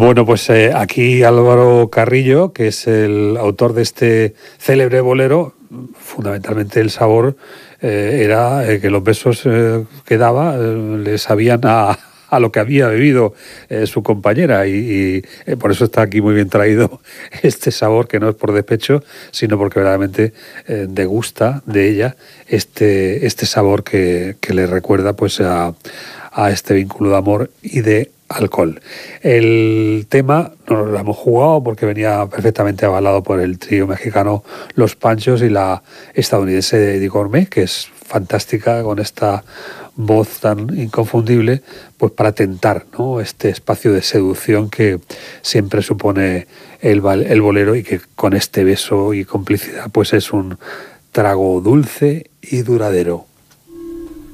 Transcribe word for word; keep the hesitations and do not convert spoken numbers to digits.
Bueno, pues eh, aquí Álvaro Carrillo, que es el autor de este célebre bolero, fundamentalmente el sabor eh, era eh, que los besos eh, que daba eh, le sabían a, a lo que había bebido eh, su compañera y, y eh, por eso está aquí muy bien traído este sabor, que no es por despecho, sino porque verdaderamente eh, degusta de ella este, este sabor que, que le recuerda pues a, a este vínculo de amor y de alcohol. El tema no lo hemos jugado porque venía perfectamente avalado por el trío mexicano Los Panchos y la estadounidense de Eddie Gourmet, que es fantástica con esta voz tan inconfundible, pues para tentar, ¿no?, este espacio de seducción que siempre supone el, el bolero y que con este beso y complicidad pues es un trago dulce y duradero.